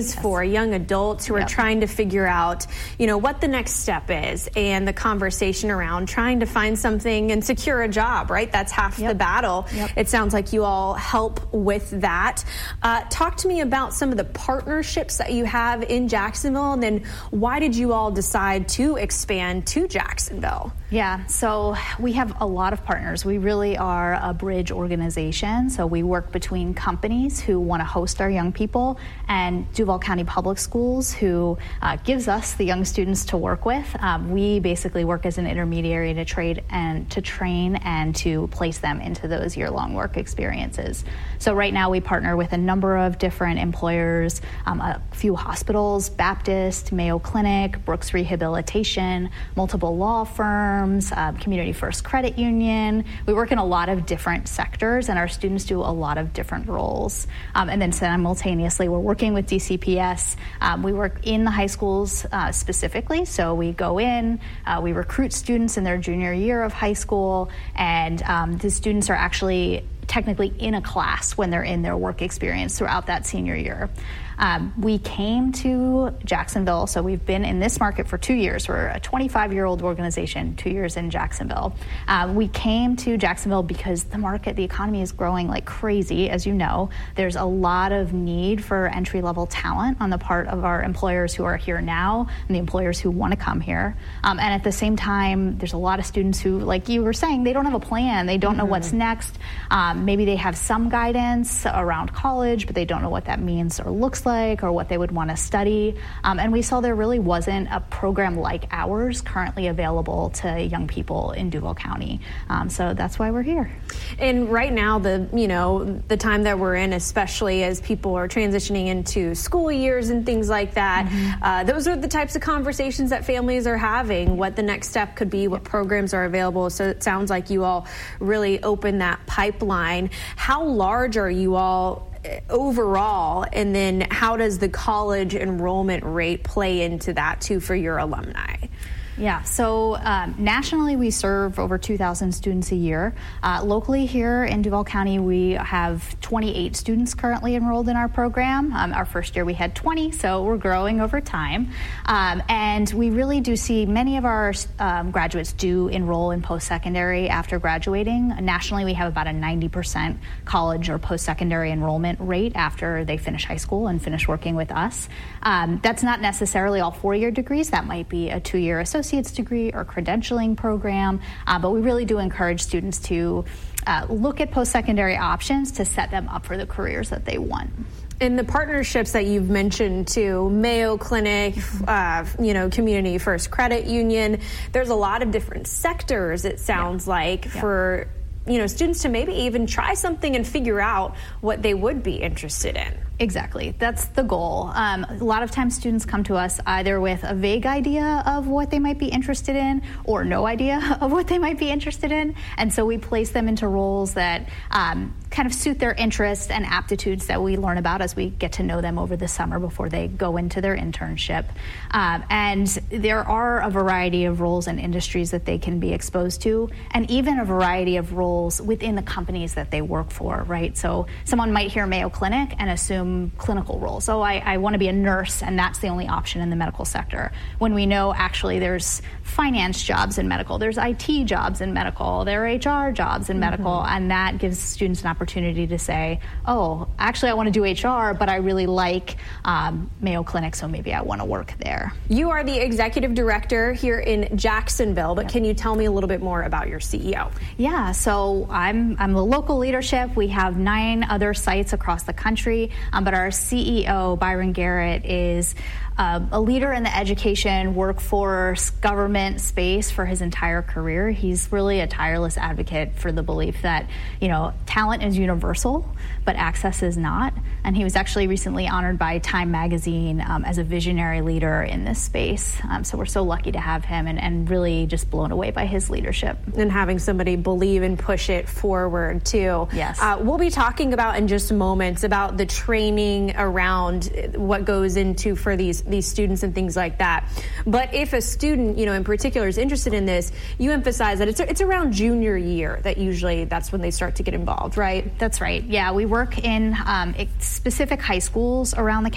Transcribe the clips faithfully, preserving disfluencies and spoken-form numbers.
families, yes. for young adults who yep. are trying to figure out, you know, what the next step is, and the conversation around trying to find something and secure a job, right? That's half yep. the battle. Yep. It sounds like you all help with that. Uh, talk to me about some of the partnerships that you have in Jacksonville, and then why did you all decide to expand to Jacksonville? Yeah, so we have a lot of partners. We really are a bridge organization. So we work between companies who want to host our young people and Duval County Public Schools, who uh, gives us the young students to work with. Um, we basically work as an intermediary to trade and to train and to place them into those year-long work experiences. So right now we partner with a number of different employers, um, a few hospitals, Baptist, Mayo Clinic, Brooks Rehabilitation, multiple law firms, uh, Community First Credit Union. We work in a lot of different sectors, and our students do a lot of different roles. Um, and then simultaneously, we're working with D C P S. Um, we work in the high schools uh, specifically, so we go in, uh, we recruit students in their junior year of high school, and um, the students are actually technically in a class when they're in their work experience throughout that senior year. Um, we came to Jacksonville, so we've been in this market for two years. We're a twenty-five-year-old organization, two years in Jacksonville. Um, we came to Jacksonville because the market, the economy is growing like crazy, as you know. There's a lot of need for entry-level talent on the part of our employers who are here now and the employers who want to come here. Um, and at the same time, there's a lot of students who, like you were saying, they don't have a plan. They don't mm-hmm. know what's next. Um, maybe they have some guidance around college, but they don't know what that means or looks like or what they would want to study. Um, and we saw there really wasn't a program like ours currently available to young people in Duval County. Um, so that's why we're here. And right now, the you know, the time that we're in, especially as people are transitioning into school years and things like that, mm-hmm. uh, those are the types of conversations that families are having, what the next step could be, what programs are available. So it sounds like you all really open that pipeline. How large are you all overall, and then how does the college enrollment rate play into that too for your alumni? Yeah, so um, nationally we serve over two thousand students a year. Uh, locally here in Duval County, we have twenty-eight students currently enrolled in our program. Um, our first year we had twenty, so we're growing over time. Um, and we really do see many of our um, graduates do enroll in post-secondary after graduating. Nationally, we have about a ninety percent college or post-secondary enrollment rate after they finish high school and finish working with us. Um, that's not necessarily all four-year degrees. That might be a two-year associate associate's degree or credentialing program, uh, but we really do encourage students to uh, look at post-secondary options to set them up for the careers that they want. And the partnerships that you've mentioned too, Mayo Clinic, uh, you know, Community First Credit Union, there's a lot of different sectors, it sounds yeah. like, yeah. for you know, students to maybe even try something and figure out what they would be interested in. Exactly. That's the goal. Um, a lot of times students come to us either with a vague idea of what they might be interested in or no idea of what they might be interested in. And so we place them into roles that um, kind of suit their interests and aptitudes that we learn about as we get to know them over the summer before they go into their internship. Um, and there are a variety of roles and industries that they can be exposed to, and even a variety of roles within the companies that they work for, right? So someone might hear Mayo Clinic and assume clinical roles. So I, I want to be a nurse, and that's the only option in the medical sector. When we know actually there's finance jobs in medical, there's I T jobs in medical, there are H R jobs in mm-hmm. medical, and that gives students an opportunity to say, oh, actually I want to do H R, but I really like um, Mayo Clinic, so maybe I want to work there. You are the executive director here in Jacksonville, but yep. can you tell me a little bit more about your C E O? Yeah, so I'm, I'm the local leadership. We have nine other sites across the country. Um, but our C E O, Byron Garrett, is uh, a leader in the education, workforce, government space for his entire career. He's really a tireless advocate for the belief that, you know, talent is universal, but access is not. And he was actually recently honored by Time Magazine um, as a visionary leader in this space. Um, so we're so lucky to have him, and, and really just blown away by his leadership. And having somebody believe and push it forward, too. Yes. Uh, we'll be talking about in just moments about the training around what goes into for these, these students and things like that. But if a student, you know, in particular is interested in this, you emphasize that it's, it's around junior year that usually that's when they start to get involved, right? That's right. Yeah, we work in um, specific high schools around the county. So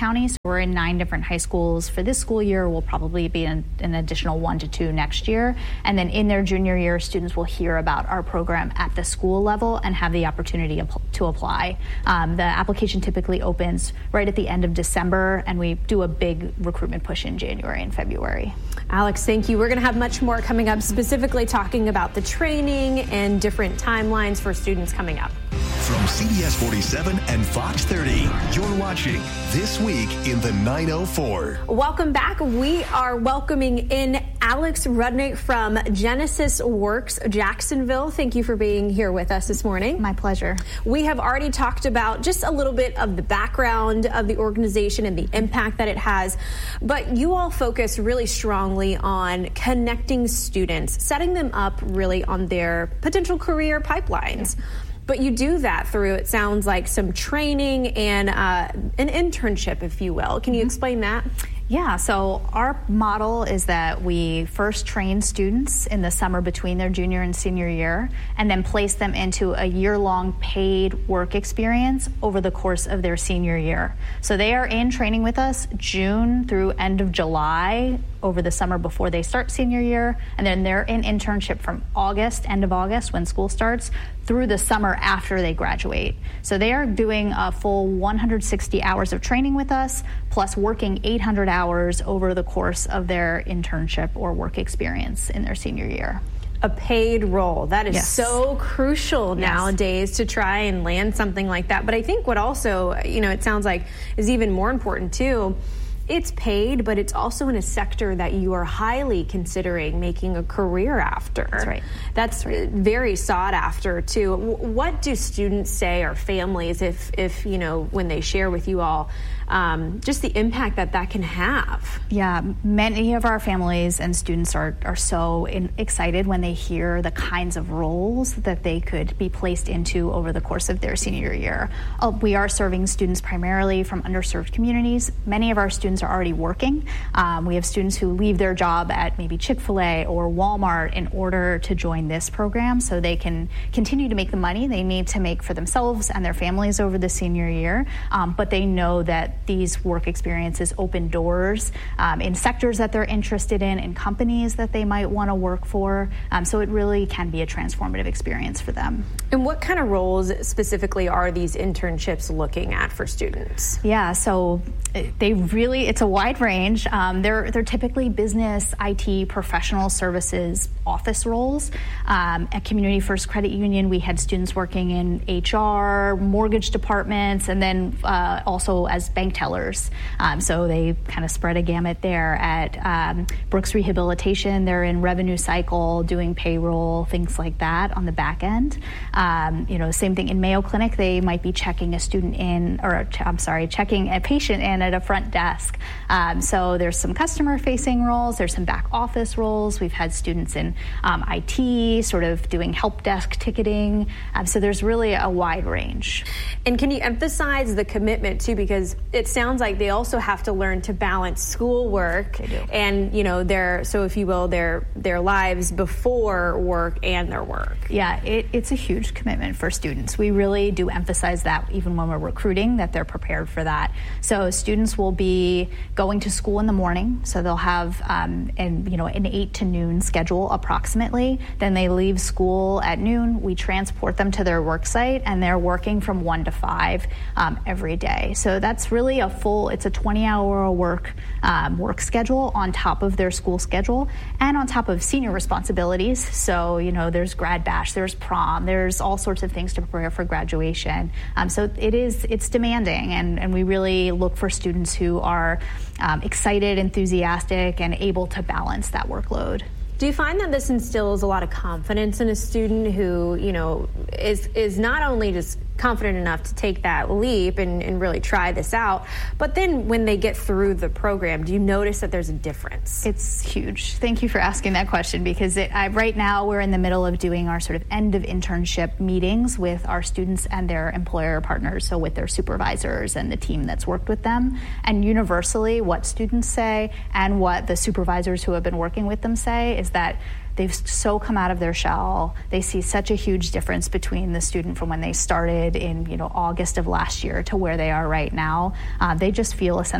We're in nine different high schools for this school year. We'll probably be in an additional one to two next year. And then in their junior year, students will hear about our program at the school level and have the opportunity to apply. Um, the application typically opens right at the end of December, and we do a big recruitment push in January and February. Alex, thank you. We're going to have much more coming up, specifically talking about the training and different timelines for students coming up. From C B S forty-seven and Fox thirty, you're watching This Week in the nine oh four. Welcome back. We are welcoming in Alex Rudnick from Genesis Works Jacksonville. Thank you for being here with us this morning. My pleasure. We have already talked about just a little bit of the background of the organization and the impact that it has, but you all focus really strongly on connecting students, setting them up really on their potential career pipelines. Yeah. But you do that through, it sounds like, some training and uh, an internship, if you will. Can you explain that? Yeah, so our model is that we first train students in the summer between their junior and senior year, and then place them into a year-long paid work experience over the course of their senior year. So they are in training with us June through end of July over the summer before they start senior year, and then they're in internship from August, end of August when school starts, through the summer after they graduate. So they are doing a full one hundred sixty hours of training with us, plus working eight hundred hours over the course of their internship or work experience in their senior year. A paid role. That is yes. so crucial yes. nowadays to try and land something like that. But I think what also, you know, it sounds like is even more important too, it's paid, but it's also in a sector that you are highly considering making a career after. That's right. That's right. Very sought after too. What do students say, or families, if, if you know, when they share with you all, um, just the impact that that can have? Yeah, many of our families and students are, are so in, excited when they hear the kinds of roles that they could be placed into over the course of their senior year. Uh, we are serving students primarily from underserved communities. Many of our students are already working. Um, we have students who leave their job at maybe Chick-fil-A or Walmart in order to join this program so they can continue to make the money they need to make for themselves and their families over the senior year. Um, but they know that these work experiences open doors um, in sectors that they're interested in, in companies that they might want to work for. Um, so it really can be a transformative experience for them. And what kind of roles specifically are these internships looking at for students? Yeah, so they really, it's a wide range. Um, they're, they're typically business, I T, professional services, office roles. Um, at Community First Credit Union, we had students working in H R, mortgage departments, and then uh, also as bank tellers. Um, so they kind of spread a gamut there. At um, Brooks Rehabilitation, they're in revenue cycle, doing payroll, things like that on the back end. Um, you know, same thing in Mayo Clinic, they might be checking a student in, or I'm sorry, checking a patient in at a front desk. Um, so there's some customer-facing roles, there's some back office roles. We've had students in um, I T, sort of doing help desk ticketing. Um, so there's really a wide range. And can you emphasize the commitment too, because it sounds like they also have to learn to balance schoolwork They do. and, you know, their, so if you will, their their lives before work and their work. Yeah, it, it's a huge commitment for students. We really do emphasize that even when we're recruiting, that they're prepared for that. So students will be going to school in the morning, so they'll have um, an, you know, an eight to noon schedule approximately. Then they leave school at noon. We transport them to their work site, and they're working from one to five um, every day. So that's really a full, it's a twenty hour work um, work schedule on top of their school schedule and on top of senior responsibilities. So, you know, there's grad bash, there's prom, there's all sorts of things to prepare for graduation. Um, so it is, it's demanding, and, and we really look for students who are um, excited, enthusiastic, and able to balance that workload. Do you find that this instills a lot of confidence in a student who, you know, is is not only just confident enough to take that leap and, and really try this out, but then when they get through the program, do you notice that there's a difference? It's huge. Thank you for asking that question, because it, I, right now we're in the middle of doing our sort of end of internship meetings with our students and their employer partners, so with their supervisors and the team that's worked with them. And universally, what students say and what the supervisors who have been working with them say is that they've so come out of their shell. They see such a huge difference between the student from when they started in, you know, August of last year to where they are right now. Uh, they just feel a sense of belonging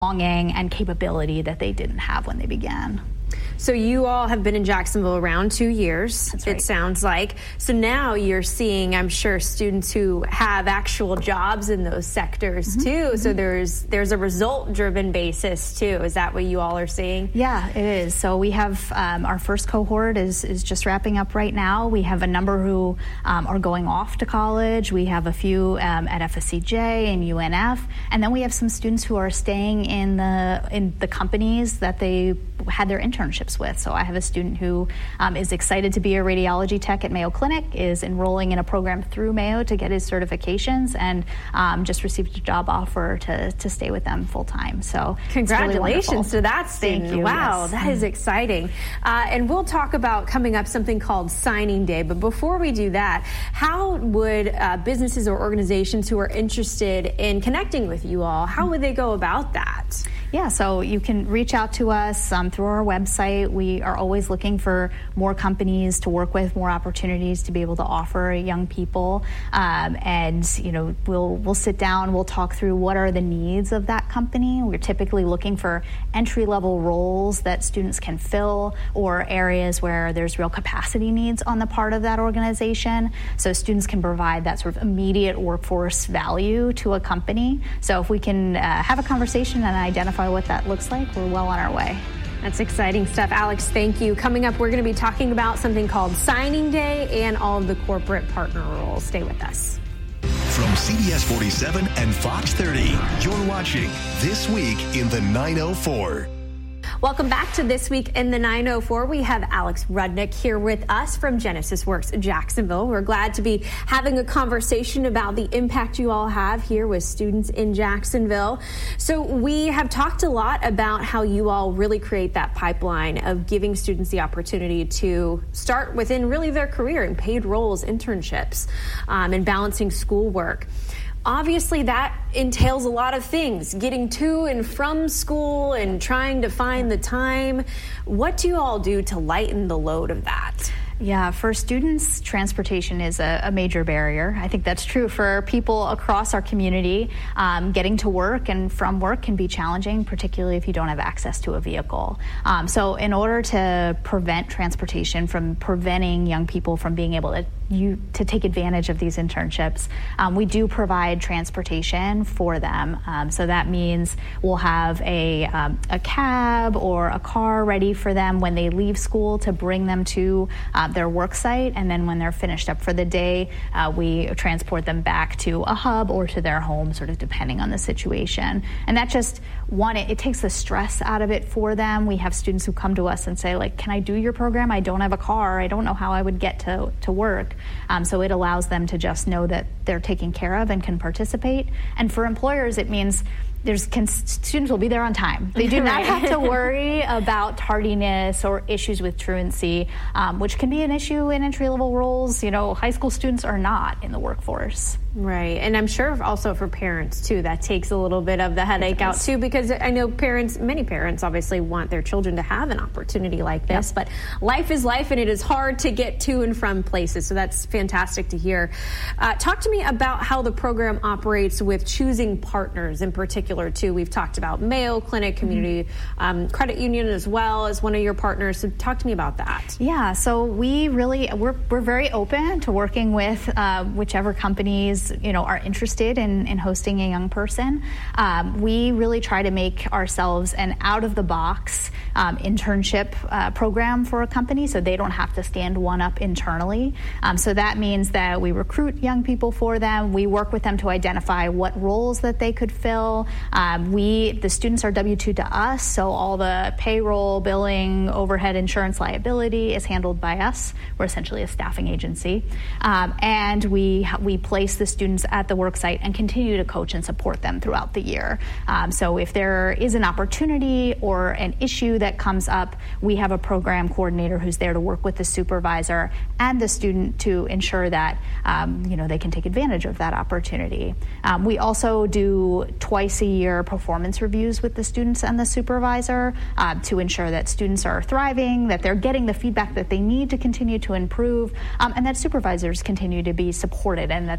belonging and capability that they didn't have when they began. So you all have been in Jacksonville around two years, That's right. It sounds like. So now you're seeing, I'm sure, students who have actual jobs in those sectors mm-hmm. too. Mm-hmm. So there's there's a result-driven basis too. Is that what you all are seeing? Yeah, it is. So we have um, our first cohort is, is just wrapping up right now. We have a number who um, are going off to college. We have a few um, at F S C J and U N F. And then we have some students who are staying in the in the companies that they had their internships with. So I have a student who um, is excited to be a radiology tech at Mayo Clinic, is enrolling in a program through Mayo to get his certifications, and um, just received a job offer to, to stay with them full time. So congratulations really to that student. Thank you. Wow, yes. that is exciting. Uh, and we'll talk about coming up something called signing day. But before we do that, how would uh, businesses or organizations who are interested in connecting with you all, how would they go about that? Yeah, so you can reach out to us um, through our website. We are always looking for more companies to work with, more opportunities to be able to offer young people. Um, and, you know, we'll we'll sit down, we'll talk through what are the needs of that company. We're typically looking for entry-level roles that students can fill, or areas where there's real capacity needs on the part of that organization. So students can provide that sort of immediate workforce value to a company. So if we can uh, have a conversation and identify what that looks like, we're well on our way. That's exciting stuff. Alex, thank you. Coming up, we're going to be talking about something called Signing Day and all of the corporate partner roles. Stay with us. From C B S forty-seven and Fox thirty, you're watching This Week in the nine oh four. Welcome back to This Week in the nine oh four. We have Alex Rudnick here with us from Genesis Works Jacksonville. We're glad to be having a conversation about the impact you all have here with students in Jacksonville. So we have talked a lot about how you all really create that pipeline of giving students the opportunity to start within really their career in paid roles, internships, um, and balancing schoolwork. Obviously, that entails a lot of things, getting to and from school and trying to find the time. What do you all do to lighten the load of that? Yeah, for students, transportation is a, a major barrier. I think that's true for people across our community. Um, getting to work and from work can be challenging, particularly if you don't have access to a vehicle. Um, so in order to prevent transportation from preventing young people from being able to you to take advantage of these internships, um, we do provide transportation for them. Um, so that means we'll have a, um, a cab or a car ready for them when they leave school to bring them to uh, their work site, and then when they're finished up for the day, uh, we transport them back to a hub or to their home, sort of depending on the situation. And that just, one, it, it takes the stress out of it for them. We have students who come to us and say, like, can I do your program? I don't have a car. I don't know how I would get to, to work. Um, so it allows them to just know that they're taken care of and can participate. And for employers, it means there's can, students will be there on time. They do not have to worry about tardiness or issues with truancy, um, which can be an issue in entry-level roles. You know, high school students are not in the workforce. Right, and I'm sure also for parents too, that takes a little bit of the headache out too, because I know parents, many parents obviously want their children to have an opportunity like this, yep. But life is life and it is hard to get to and from places, so that's fantastic to hear. Uh, talk to me about how the program operates with choosing partners in particular too. We've talked about Mayo Clinic, Community mm-hmm. um, Credit Union as well as one of your partners, so talk to me about that. Yeah, so we really, we're, we're very open to working with uh, whichever companies you know, are interested in, in hosting a young person. Um, we really try to make ourselves an out-of-the-box um, internship uh, program for a company, so they don't have to stand one up internally. Um, so that means that we recruit young people for them. We work with them to identify what roles that they could fill. Um, we, the students are W two to us, so all the payroll, billing, overhead, insurance liability is handled by us. We're essentially a staffing agency. Um, and we, we place the students at the work site and continue to coach and support them throughout the year. Um, so if there is an opportunity or an issue that comes up, we have a program coordinator who's there to work with the supervisor and the student to ensure that um, you know they can take advantage of that opportunity. Um, we also do twice a year performance reviews with the students and the supervisor uh, to ensure that students are thriving, that they're getting the feedback that they need to continue to improve, um, and that supervisors continue to be supported and that the program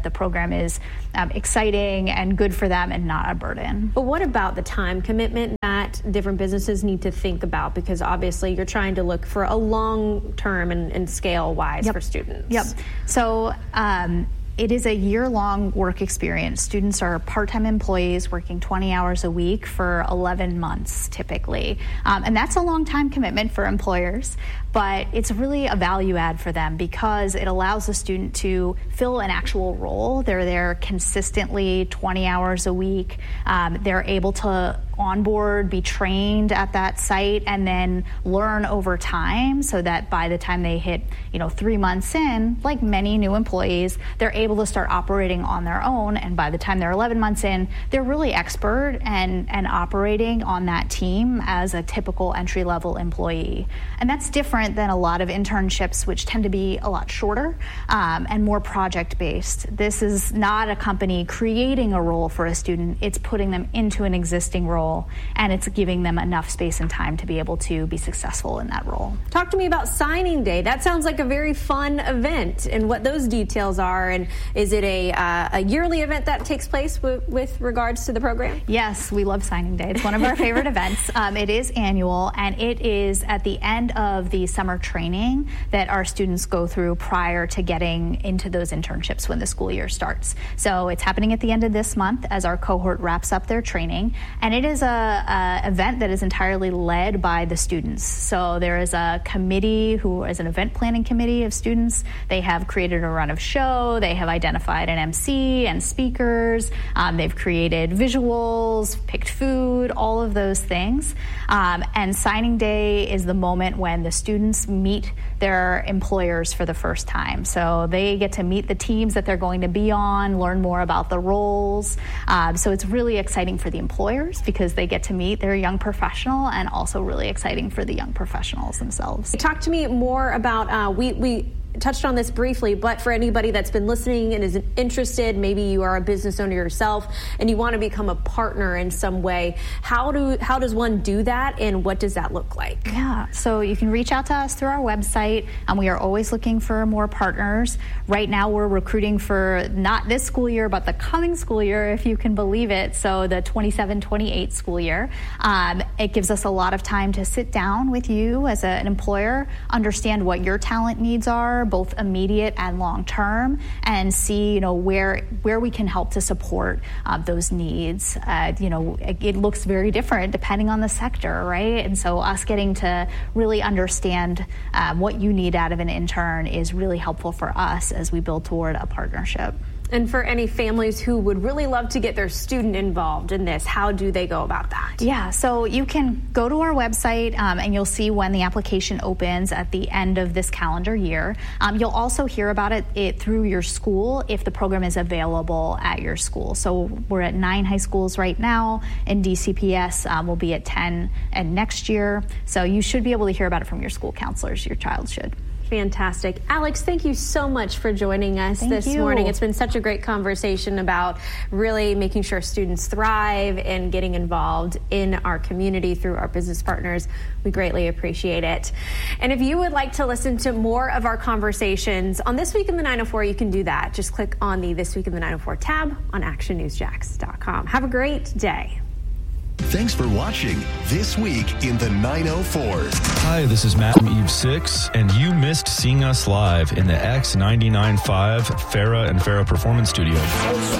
program is um, exciting and good for them and not a burden. But what about the time commitment that different businesses need to think about? Because obviously you're trying to look for a long term and, and scale wise yep. for students. Yep. So um, it is a year-long work experience. Students are part-time employees working twenty hours a week for eleven months typically. Um, and that's a long time commitment for employers, but it's really a value add for them because it allows the student to fill an actual role. They're there consistently twenty hours a week. Um, they're able to onboard, be trained at that site, and then learn over time so that by the time they hit, you know, three months in, like many new employees, they're able to start operating on their own. And by the time they're eleven months in, they're really expert and, and operating on that team as a typical entry-level employee. And that's different than a lot of internships, which tend to be a lot shorter um, and more project-based. This is not a company creating a role for a student. It's putting them into an existing role, and it's giving them enough space and time to be able to be successful in that role. Talk to me about signing day. That sounds like a very fun event and what those details are. And is it a, uh, a yearly event that takes place w- with regards to the program? Yes, we love signing day. It's one of our favorite events. Um, it is annual, and it is at the end of the summer training that our students go through prior to getting into those internships when the school year starts. So it's happening at the end of this month as our cohort wraps up their training, and it is a, a event that is entirely led by the students. So there is a committee who is an event planning committee of students. They have created a run of show. They have identified an M C and speakers. Um, they've created visuals, picked food, all of those things. Um, and signing day is the moment when the students meet their employers for the first time. So they get to meet the teams that they're going to be on, learn more about the roles. Um, so it's really exciting for the employers because they get to meet their young professional, and also really exciting for the young professionals themselves. Talk to me more about, uh, we, we touched on this briefly, but for anybody that's been listening and is interested, maybe you are a business owner yourself and you want to become a partner in some way, how do how does one do that, and what does that look like? Yeah, so you can reach out to us through our website, and we are always looking for more partners. Right now we're recruiting for not this school year, but the coming school year, if you can believe it, so the twenty-seven twenty-eight school year. Um, it gives us a lot of time to sit down with you as a, an employer, understand what your talent needs are, both immediate and long term, and see, you know, where where we can help to support uh, those needs. Uh, you know, it, it looks very different depending on the sector, right? And so us getting to really understand um, what you need out of an intern is really helpful for us as we build toward a partnership. And for any families who would really love to get their student involved in this, how do they go about that? Yeah, so you can go to our website um, and you'll see when the application opens at the end of this calendar year. Um, you'll also hear about it, it through your school if the program is available at your school. So we're at nine high schools right now, and D C P S um, will be at ten and next year. So you should be able to hear about it from your school counselors. Your child should. Fantastic. Alex, thank you so much for joining us thank this you. morning. It's been such a great conversation about really making sure students thrive and getting involved in our community through our business partners. We greatly appreciate it. And if you would like to listen to more of our conversations on This Week in the nine oh four, you can do that. Just click on the This Week in the nine oh four tab on action news jax dot com. Have a great day. Thanks for watching This Week in the nine oh four. Hi, this is Matt from Eve six, and you missed seeing us live in the X ninety-nine point five Farah and Farah Performance Studio.